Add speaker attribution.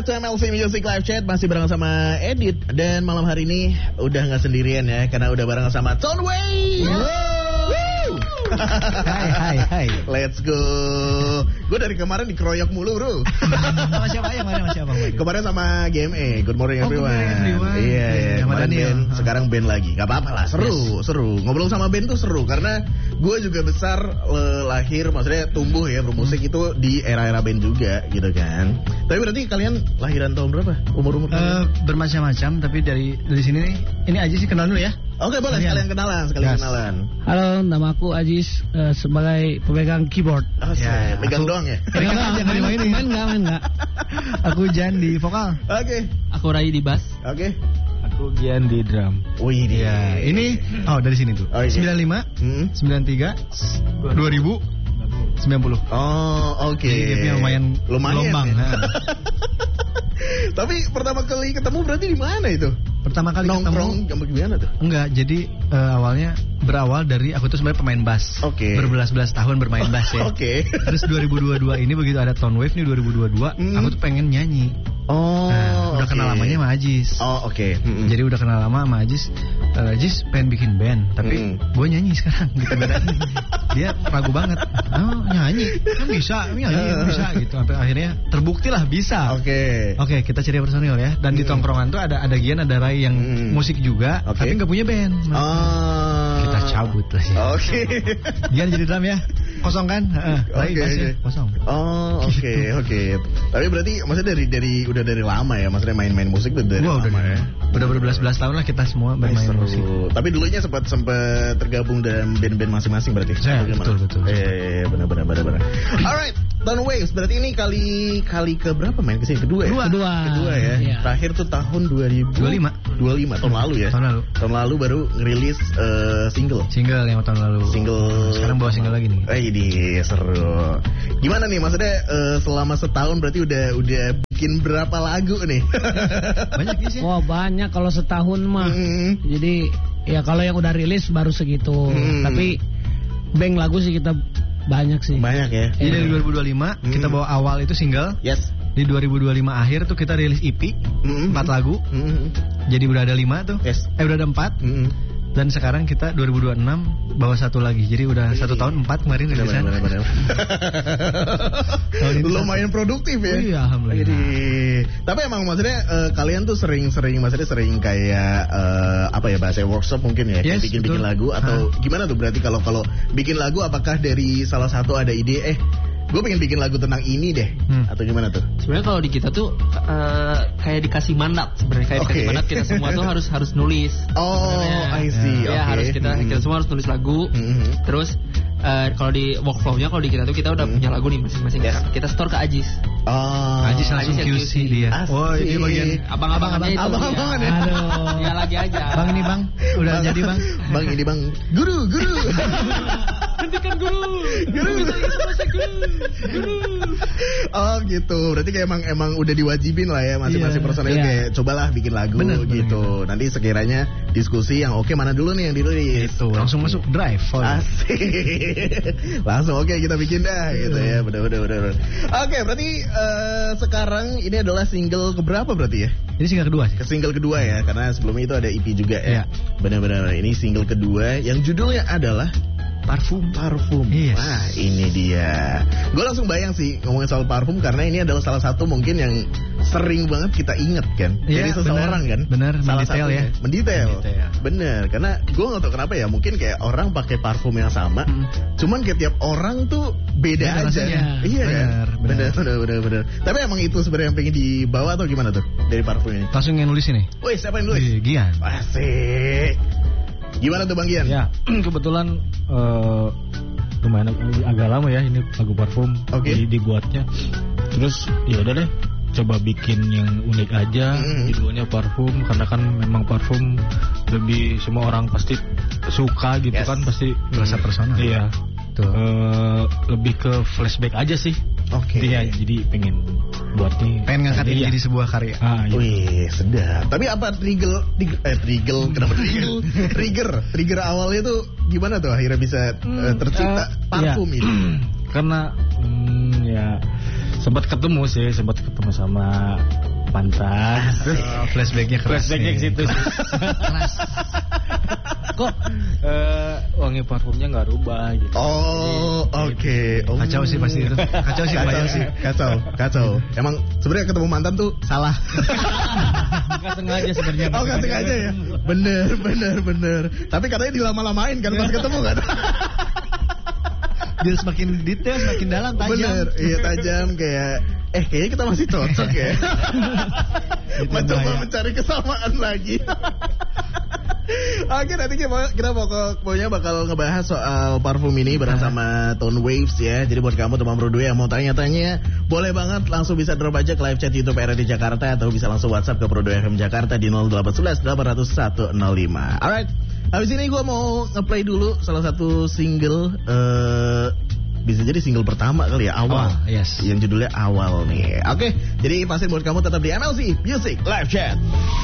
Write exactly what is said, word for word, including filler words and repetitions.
Speaker 1: back to M L C Music Live Chat. Masih bareng sama Edit. Dan malam hari ini udah gak sendirian ya, karena udah bareng sama Tonway.
Speaker 2: Hai hai hai.
Speaker 1: Let's go. Gue dari kemarin dikeroyok mulu bro.
Speaker 2: Sama siapa ya? Sama siapa?
Speaker 1: Kemarin sama G M A. Good morning
Speaker 2: oh,
Speaker 1: everyone.
Speaker 2: Good morning everyone.
Speaker 1: Iya, iya. Kemarin band,
Speaker 2: huh?
Speaker 1: sekarang band lagi. Gak apa-apa lah, seru, yes. seru. Ngobrol sama band tuh seru karena gue juga besar eh, lahir, maksudnya tumbuh ya bermusik hmm. itu di era-era band juga gitu kan. Tapi berarti kalian lahiran tahun berapa? Umur-umur
Speaker 2: uh, bermacam-macam, tapi dari dari sini nih, ini aja sih kenal dulu ya.
Speaker 1: Oke, boleh sekalian kenalan, sekalian yes. kenalan.
Speaker 3: Halo, nama aku Ajis uh, sebagai pemegang keyboard.
Speaker 1: Oh, ya, pegang doang ya?
Speaker 3: Pegang doang, jangan dimainin. Main enggak, main enggak.
Speaker 2: Aku Jan di vokal.
Speaker 1: Oke. Okay.
Speaker 3: Aku Rai di bass.
Speaker 1: Oke. Okay.
Speaker 4: Aku Gian di drum.
Speaker 1: Wih,
Speaker 2: dia. Ini oh dari sini tuh. Oh, sembilan puluh lima, hmm? sembilan puluh tiga, dua ribu, sembilan puluh.
Speaker 1: Oh, oke. Okay.
Speaker 2: Jadi lumayan
Speaker 1: lumayan.
Speaker 2: Gelombang.
Speaker 1: Ya. Tapi pertama kali ketemu berarti di mana itu?
Speaker 2: Pertama kali
Speaker 1: nongkrong ketemu gimana tuh?
Speaker 2: Enggak, jadi uh, awalnya berawal dari aku tuh sebenarnya pemain bass.
Speaker 1: Oke. Okay.
Speaker 2: Berbelas-belas tahun bermain bass ya.
Speaker 1: Oke. Okay.
Speaker 2: Terus dua ribu dua puluh dua ini begitu ada Tone Wave nih dua ribu dua puluh dua, mm. aku tuh pengen nyanyi.
Speaker 1: Oh.
Speaker 2: Nah, udah okay. kenal lamanya sama Ajis.
Speaker 1: Oh, oke. Okay. Mm-hmm.
Speaker 2: Jadi udah kenal lama sama Ajis. Uh, Ajis pengen bikin band, tapi mm. gue nyanyi sekarang gitu bedanya. Dia ragu banget. Oh, nyanyi. Kan bisa, nyanyi bisa gitu. Sampai akhirnya terbukti lah bisa.
Speaker 1: Oke. Okay.
Speaker 2: Oke, okay, kita cari personil ya. Dan mm. di tongkrongan tuh ada ada Gian, ada Rai yang mm. musik juga, okay. tapi nggak punya band.
Speaker 1: Oh.
Speaker 2: Kita cabut lah sih.
Speaker 1: Oke. Okay.
Speaker 2: Gian jadi drum ya. Kosong kan? Heeh. Rai bass ya. Kosong.
Speaker 1: Oh, oke, okay, oke. Okay. Tapi berarti maksudnya dari dari udah dari lama ya, maksudnya main-main musik tuh dari
Speaker 2: Wah,
Speaker 1: lama
Speaker 2: udah,
Speaker 1: ya.
Speaker 2: Udah berbelas-belas tahun lah kita semua bermain
Speaker 1: seru.
Speaker 2: musik.
Speaker 1: Tapi dulunya sempat sempat tergabung dalam band-band masing-masing berarti.
Speaker 2: Saya, betul betul.
Speaker 1: Eh, benar-benar benar-benar. Alright, Tone Waves berarti ini kali kali ke berapa main ke sini? Kedua ya?
Speaker 3: Kedua. Kedua,
Speaker 1: Kedua ya.
Speaker 3: Iya.
Speaker 1: Terakhir tuh tahun dua ribu dua puluh lima. dua puluh lima tahun lalu ya.
Speaker 2: Tahun lalu.
Speaker 1: Tahun lalu baru ngerilis uh, single.
Speaker 2: Single yang tahun lalu.
Speaker 1: Single.
Speaker 2: Sekarang bawa single lagi nih.
Speaker 1: Eh, ini seru. Gimana nih maksudnya uh, selama setahun berarti udah udah bikin berapa lagu nih?
Speaker 2: Banyak sih.
Speaker 3: Wah, banyak kalau setahun mah. Hmm. Jadi ya kalau yang udah rilis baru segitu. Hmm. Tapi bank lagu sih kita banyak sih.
Speaker 1: Banyak ya.
Speaker 2: Jadi dari dua ribu dua puluh lima hmm. kita bawa awal itu single.
Speaker 1: Yes.
Speaker 2: Di dua ribu dua puluh lima akhir tuh kita rilis E P mm-hmm. empat lagu. Mm-hmm. Jadi udah ada lima tuh.
Speaker 1: Yes.
Speaker 2: Eh udah ada empat. Mm-hmm. Dan sekarang kita dua ribu dua puluh enam bawa satu lagi. Jadi udah satu tahun empat kemarin di sana.
Speaker 1: Lumayan produktif ya.
Speaker 2: Iya, alhamdulillah.
Speaker 1: Jadi, tapi emang maksudnya uh, kalian tuh sering-sering maksudnya sering kayak uh, apa ya bahasa workshop mungkin ya,
Speaker 2: yes,
Speaker 1: bikin-bikin lagu atau ha. Gimana tuh berarti kalau kalau bikin lagu apakah dari salah satu ada ide eh gue pengen bikin lagu tentang ini deh, hmm. atau gimana tuh?
Speaker 5: Sebenarnya kalau di kita tuh uh, kayak dikasih mandat, sebenarnya kayak okay. dikasih mandat kita semua tuh harus harus nulis.
Speaker 1: Oh, I see.
Speaker 5: Ya,
Speaker 1: okay.
Speaker 5: harus kita
Speaker 1: mm-hmm.
Speaker 5: kita semua harus nulis lagu. Mm-hmm. Terus uh, kalau di workflow-nya kalau di kita tuh kita udah mm-hmm. punya lagu nih masing-masing. Yes. Kita store ke Ajis.
Speaker 1: Oh,
Speaker 2: Ajis langsung Q C dia.
Speaker 1: Asik.
Speaker 2: Oh, ini bagian
Speaker 5: abang-abangannya itu.
Speaker 1: Abang-abangan ya.
Speaker 5: Aduh. Ya lagi aja.
Speaker 2: Bang ini bang, udah bang. Jadi bang.
Speaker 1: Bang ini bang. Guru, guru.
Speaker 5: Hentikan guru. Guru bisa bisa guru. Guru.
Speaker 1: Oh gitu. Berarti kayak emang emang udah diwajibin lah ya masing-masing yeah. personil yeah. kayak cobalah bikin lagu bener, gitu. Bener. Nanti sekiranya diskusi yang oke okay, mana dulu nih yang ditulis.
Speaker 2: Itu langsung masuk drive. Oh.
Speaker 1: Asik. Langsung oke okay, kita bikin dah gitu ya. Bener-bener bener. Oke, okay, berarti uh, sekarang ini adalah single keberapa berarti ya?
Speaker 2: Ini single kedua sih.
Speaker 1: Ke single kedua ya, karena sebelumnya itu ada E P juga ya. Yeah. Benar-benar ini single kedua yang judulnya adalah Parfum, parfum.
Speaker 2: Yes.
Speaker 1: Wah, ini dia. Gue langsung bayang sih ngomongin soal parfum karena ini adalah salah satu mungkin yang sering banget kita inget kan.
Speaker 2: Ya,
Speaker 1: dari seseorang kan.
Speaker 2: Bener,
Speaker 1: salah
Speaker 2: mendetail
Speaker 1: satunya.
Speaker 2: ya.
Speaker 1: Mendetail.
Speaker 2: Mendetail.
Speaker 1: Bener, karena gue nggak tahu kenapa ya. Mungkin kayak orang pakai parfum yang sama, hmm. cuman kayak tiap orang tuh beda, beda aja.
Speaker 2: Rasanya.
Speaker 1: Iya
Speaker 2: bener,
Speaker 1: kan.
Speaker 2: Bener,
Speaker 1: bener, bener, bener. Tapi emang itu sebenarnya yang pengen dibawa atau gimana tuh dari parfum ini?
Speaker 2: Langsung yang nulis ini.
Speaker 1: Woi, siapa yang nulis?
Speaker 2: Gian.
Speaker 1: Asik. Gimana tuh Bang Gian?
Speaker 4: Ya, kebetulan uh, lumayan agak lama ya ini lagu parfum
Speaker 1: okay.
Speaker 4: jadi dibuatnya. Terus ya udah deh, coba bikin yang unik aja, mm-hmm. judulnya parfum karena kan memang parfum lebih semua orang pasti suka gitu yes. kan pasti
Speaker 2: rasa personal.
Speaker 4: Iya. Uh, lebih ke flashback aja sih.
Speaker 1: Oke.
Speaker 4: Okay. Iya, jadi pengen buat nih.
Speaker 2: Pengen ngangkat ini jadi sebuah karya.
Speaker 1: Ah, iya. Wih, sedap. Tapi apa trigger, trigger eh trigger kenapa trigger? trigger, trigger awalnya tuh gimana tuh akhirnya bisa hmm, uh, tercipta uh, parfum iya. ini?
Speaker 4: Karena hmm, ya sempat ketemu sih, sempat ketemu sama pantas.
Speaker 2: Oh, flashbacknya keras.
Speaker 4: Flashbacknya ke situ.
Speaker 3: Keras.
Speaker 4: Kok eh, wangi parfumnya nggak rubah gitu.
Speaker 1: Oh, oke. Okay. Oh.
Speaker 2: Kacau sih pasti itu. Kacau sih,
Speaker 1: Kacau
Speaker 2: kacau
Speaker 1: sih. Kacau, kacau. Emang sebenarnya ketemu mantan tuh salah.
Speaker 4: Nggak sengaja sebenarnya.
Speaker 1: Oh, nggak sengaja ya. Bener, bener, bener. Tapi katanya dilama-lamain kan pas ketemu kan.
Speaker 2: Biar semakin detail, semakin dalam, tajam.
Speaker 1: Bener, iya tajam kayak eh kayaknya kita masih cocok ya. Mencoba mencari kesamaan lagi. Oke, nanti kita, kita pokoknya bakal ngebahas soal parfum ini bareng sama Tone Waves ya. Jadi buat kamu teman berdua yang mau tanya-tanya, boleh banget langsung bisa drop aja ke live chat YouTube R R D Jakarta atau bisa langsung WhatsApp ke Pro dua F M Jakarta di nol delapan satu satu delapan nol nol satu nol lima. Alright, habis ini gue mau ngeplay dulu salah satu single. Uh, bisa jadi single pertama kali ya, awal.
Speaker 2: Oh, yes.
Speaker 1: Yang judulnya Awal nih. Oke, jadi pastiin buat kamu tetap di M L C Music Live Chat.